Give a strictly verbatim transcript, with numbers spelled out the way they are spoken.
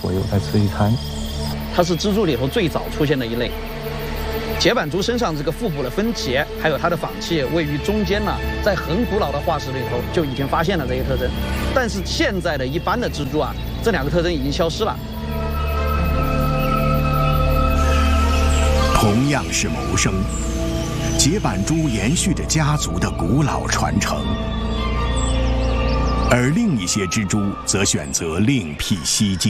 我有在吃一餐。 它是蜘蛛里头最早出现的一类。节板蛛身上这个腹部的分节，还有它的仿器位于中间呢，在很古老的化石里头就已经发现了这些特征。但是现在的一般的蜘蛛啊，这两个特征已经消失了。 同样是谋生，节板蛛延续着家族的古老传承，而另一些蜘蛛则选择另辟蹊径。